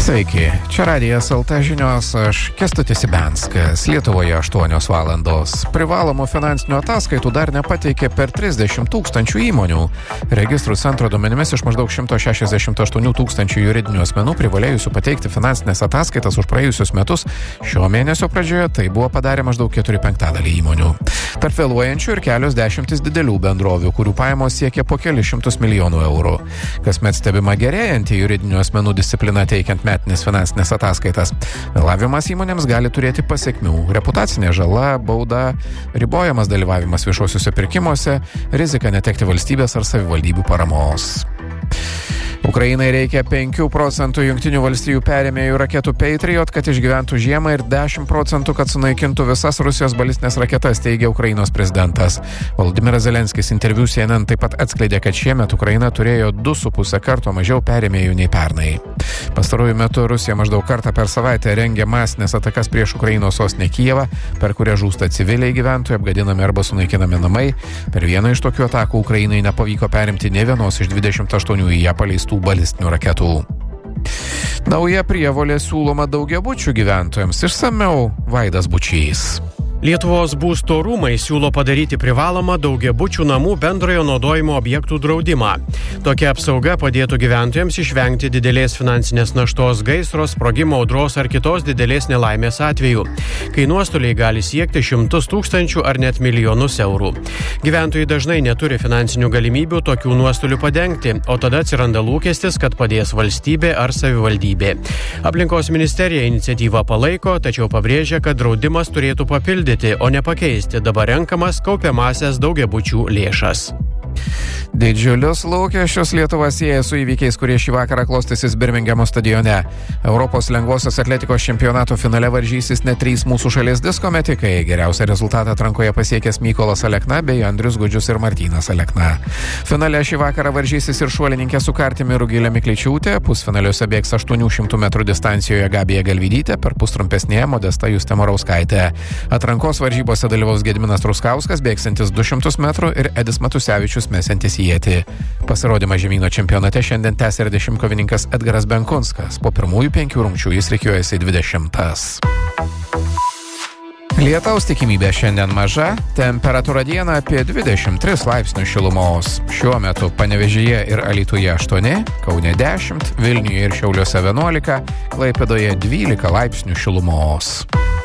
Sveiki, čia Radijas LT žinios, aš Kęstutis Ibenskas. Lietuvoje 8 valandos. Privalomų finansinių ataskaitų dar nepateikė per 30 000 įmonių. Registrų centro duomenimis iš maždaug 168 000 juridinių asmenų privalėjusių pateikti finansinės ataskaitas už praėjusius metus. Šio mėnesio pradžioje tai buvo padarę maždaug 4/5 įmonių. Tarp vėluojančių ir kelios dešimtis didelių bendrovių, kurių pajamos siekia po kelius šimtus milijonų eurų. Kasmet stebima gerėjanti juridinių asmenų disciplina teikiant metinės finansinės ataskaitas. Vėlavimas įmonėms gali turėti pasekmių. Reputacinė žala, bauda, ribojamas dalyvavimas viešuosiuose pirkimuose, rizika netekti valstybės ar savivaldybių paramos. Ukrainai reikia 5% Jungtinių valstijų perėmėjų raketų Patriot, kad išgyventų žiemą ir 10%, kad sunaikintų visas Rusijos balistinės raketas, teigia Ukrainos prezidentas. Volodymyras Zelenskis interviu CNN taip pat atskleidė, kad šiemet Ukraina turėjo 2,5 karto mažiau perėmėjų nei pernai. Pastaruoju metu Rusija maždaug kartą per savaitę rengia masinės atakas prieš Ukrainos sostinę Kijevą, per kurią žūsta civiliai gyventojai, apgadinami arba sunaikinami namai. Per vieną iš tokių atakų Ukrainai nepavyko perimti nė vienos iš 28 į ją paleistų balistinių raketų. Nauja prievolė siūloma daugiabučių gyventojams. Išsamiau Vaidas Bučys. Lietuvos būsto rūmai siūlo padaryti privalomą daugiabučių namų bendrojo naudojimo objektų draudimą. Tokia apsauga padėtų gyventojams išvengti didelės finansinės naštos gaisro, sprogimo, audros ar kitos didelės nelaimės atveju, kai nuostoliai gali siekti šimtus tūkstančių ar net milijonus eurų. Gyventojai dažnai neturi finansinių galimybių tokių nuostolių padengti, o tada atsiranda lūkestis, kad padės valstybė ar savivaldybė. Aplinkos ministerija iniciatyvą palaiko, tačiau pabrėžia, kad draudimas turėtų papildyti, o ne pakeisti dabar renkamas kaupiamasias daugiabučių lėšas. Didžiulius lūkesčius Lietuva sieja su įvykiais, kurie šį vakarą klostysis Birmingemo stadione. Europos lengvosios atletikos čempionato finale varžysis net 3 mūsų šalies disko metikai. Geriausią rezultatą atrankoje pasiekęs Mykolas Alekna bei Andrius Gudžius ir Martynas Alekna. Finale šį vakarą varžysis ir šuolininkė su kartimi Rugilė Mikličiūtė, pusfinaliuose bėgs 800 metrų distancijoje Gabija Galvydytė, per pustrumpesnėje Modesta Justė Morauskaitė. Atrankos varžybose dalyvaus Gediminas Truskauskas, bėgsantis 200 metrų, ir Edis Matusevičius, mesantis ietį. Pasirodymą žemyno čempionate šiandien tęsia ir 10-kovininkas Edgaras Benkunskas. Po pirmųjų 5 rungčių jis rikiuojasi 20. Lietaus tikimybė šiandien maža, temperatūra dieną apie 23 laipsnių šilumos. Šiuo metu Panevėžyje ir Alytuje 8, Kaune 10, Vilniuje ir Šiauliuose 11, Klaipėdoje 12 laipsnių šilumos.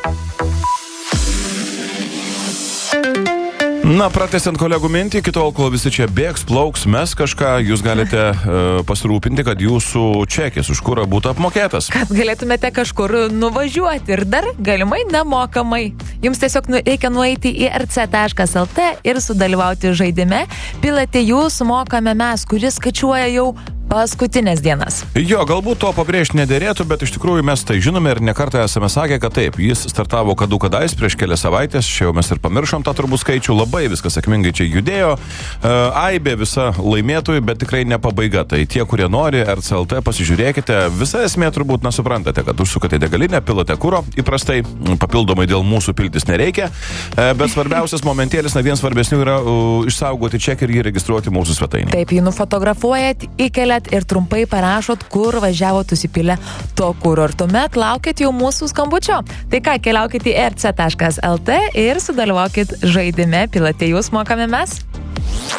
Na, pratęsiant kolegų mintį, iki tol, kol visi čia bėgs, plauks, mes kažką, jūs galite pasirūpinti, kad jūsų čekis už kurą būtų apmokėtas. Kad galėtumėte kažkur nuvažiuoti ir dar galimai nemokamai. Jums tiesiog reikia nueiti į rc.lt ir sudalyvauti žaidime. Bilietą jūs sumokame mes, kuris skaičiuoja jau paskutinės dienas. Jo, galbūt to pabrėžti nederėtų, bet iš tikrųjų mes tai žinome ir nekartą esame sakę, kad taip, jis startavo kadais prieš kelias savaitės, čia jau mes ir pamiršom tą turbūt skaičių, labai viskas sėkmingai čia judėjo, aibė visa laimėtojų, bet tikrai ne pabaiga. Tai tie, kurie nori, RCLT, pasižiūrėkite, visa esmė turbūt nesuprantate, kad užsukate degalinę, pilote kuro, įprastai papildomai dėl mūsų piltis nereikia, bet svarbiausias momentėlis, na, vienas svarbesnių yra išsaugoti čekį ir jį registruoti mūsų svetainėje. Taip, jį nufotografuojat, įkeliat ir trumpai parašot, kur važiavot susipilę to kuro. Ir tuomet laukit jau mūsų skambučio. Tai ką, keliaukit į rc.lt ir sudalyvaukit žaidime Bilietą jūs mokame mes.